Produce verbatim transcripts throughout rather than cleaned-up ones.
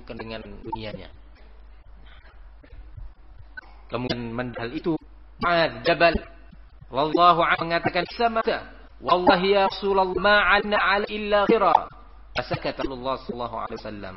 disibukkan dengan dunianya. Kemudian mendal itu Mu'adz Jabal radhiyallahu anhu mengatakan sama, wallahi ya Rasulullah ma 'alna 'ala illa khira. Fasakata Rasulullah sallallahu alaihi wasallam.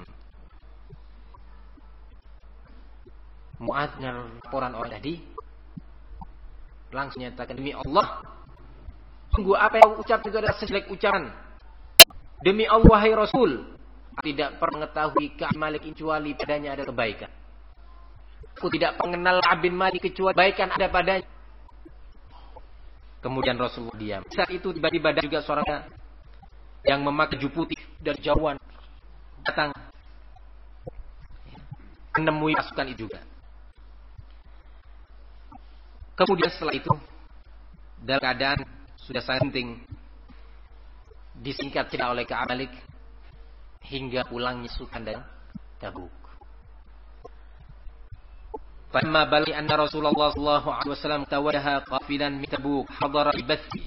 Mu'adz dengan laporan orang tadi langsung nyatakan, demi Allah, sungguh apa yang ucap itu adalah sejelek ucapan. Demi Allah, hai Rasul, tidak pernah mengetahui Ka'ab bin Malik kecuali padanya ada kebaikan. Aku tidak mengenal Ka'ab bin Malik kecuali kebaikan ada padanya. Kemudian Rasulullah diam. Saat itu tiba-tiba ada juga seorang yang memakai baju putih dari jauhan datang menemui pasukan itu juga. Kemudian setelah itu dalam keadaan sudah sangat penting disingkat cerita oleh Ka'ab bin Malik hingga pulangnya pasukan dari Tabuk. Falamma balagha anna Rasulullah sallallahu alaihi wasallam tawajjaha qafilan min Tabuk hadara al-bathi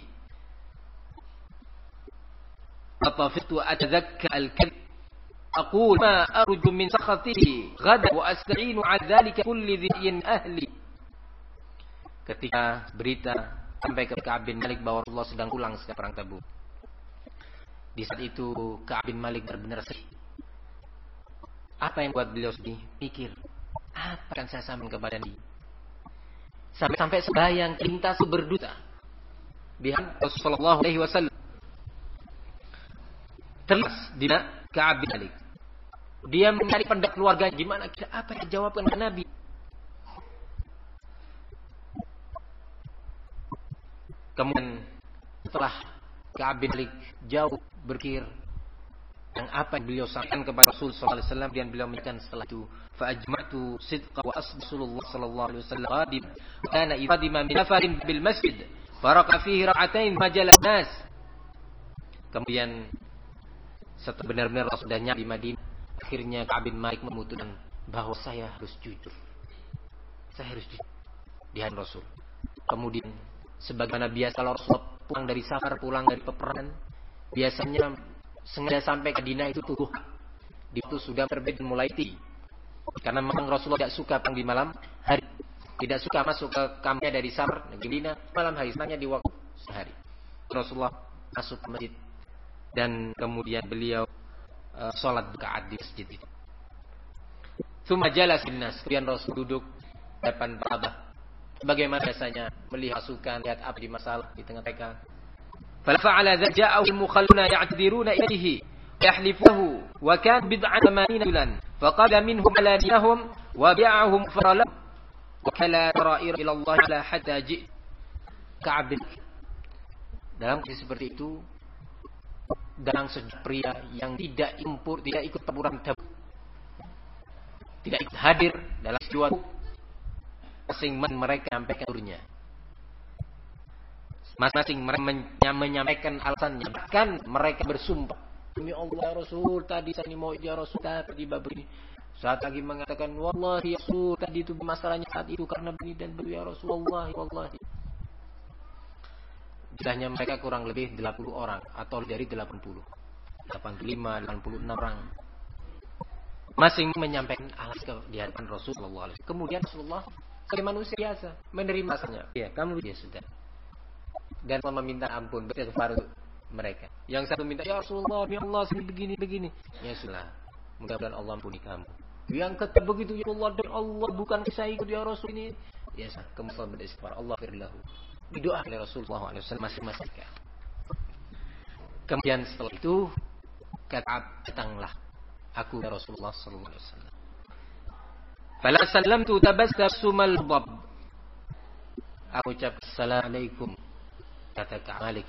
atafitu atadhakka al-kadhib aqul ma arju min sakhatihi ghadan wa asta'inu 'ala dhalika kulli dhi'in ahli. Ketika berita sampai ke Ka'ab bin Malik bahwa Rasulullah sedang pulang setelah perang Tabuk, di saat itu Ka'ab bin Malik benar-benar sedih. Apa yang buat beliau sedih? Pikir, apa akan saya sampaikan kepada dia? Sampai-sampai sebayang lintas berdusta di hadapan Rasulullah sallallahu alaihi wasallam. Terus di Ka'ab bin Malik, dia mencari pendapat keluarga, gimana kira apa yang dijawabkan ke Nabi? Kemudian setelah Ka'ab bin Malik jauh berpikir yang apa yang beliau sampaikan kepada Rasul sallallahu alaihi wasallam, dan beliau menyatakan setelah itu fa ajma'tu sidqa wa asbulullah sallallahu alaihi wasallam qadim kana ifadima min nafarin bil masjid faraka fihi ra'atain majalan nas. Kemudian setelah benar-benar Rasul sudah nyampe di Madinah, akhirnya Ka'ab bin Malik memutuskan bahwa saya harus jujur. Saya harus jujur di hadapan Rasul. Kemudian sebagaimana biasa kalau Rasul pulang dari safar, pulang dari peperangan, biasanya sengaja sampai ke Madinah itu tuh di itu sudah terbit mulai tinggi. Karena memang Rasulullah tidak suka pulang di malam hari, tidak suka masuk ke kampungnya dari safar ke Madinah malam hari, senangnya di waktu sehari. Rasulullah masuk ke masjid dan kemudian beliau uh, sholat rakaat di masjid itu. Tsumma jalas binnas, kemudian Rasul duduk depan sahabat. Bagaimana biasanya melihat pasukan, lihat apa di masalah di tengah mereka. Fala fa'ala dza ja'a al-mukhalluna ya'tadiruna ilayhi yahlifuhu wa kan bid'an thamanina bulan faqada minhum aladinahum wa bi'ahum farala wa kala tara'ir ila Allah la hatta ji' Ka'ab. Dalam kondisi seperti itu, datang sejumlah pria yang tidak impur, tidak ikut pertempuran Tabuk, tidak ikut hadir dalam suatu masing-masing mereka menyampaikan turnya. Masing-masing mereka menyampaikan alasannya. Bahkan mereka bersumpah, demi Allah Rasul, tadi saya ini mau ya Rasul, tadi bab ini. Saat lagi mengatakan, wallahi ya Rasul, tadi itu masalahnya saat itu karena begini dan begitu ya Rasul, wallahi, wallahi. Jumlahnya mereka kurang lebih delapan puluh orang atau dari delapan puluh. delapan puluh lima, delapan puluh enam orang. Masing menyampaikan alasan di hadapan Rasulullah. Kemudian Rasulullah sebagai manusia biasa menerima saja. Ya, kamu dia sudah. Dan meminta ampun, beristighfar untuk mereka. Yang satu minta, ya Rasulullah, ya Allah, ini begini begini. Ya sudah, mudah-mudahan Allah ampuni kamu. Yang ketiga begitu, ya Allah, dan Allah bukan saya ikut ya Rasul ini. Ya sudah, kemudian beristighfar, Allah firlahu. Didoa oleh Rasulullah shallallahu alaihi wasallam masing-masing. Kemudian setelah itu kata, datanglah aku ya Rasulullah sallallahu alaihi wasallam. Fala sallamtu tabassumal dhab. Aku ucap assalamualaikum, kata Ka'ab Malik.